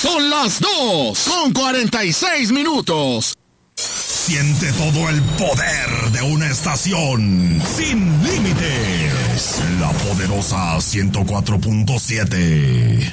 Son las 2:46. Siente todo el poder de una estación sin límites. La poderosa 104.7.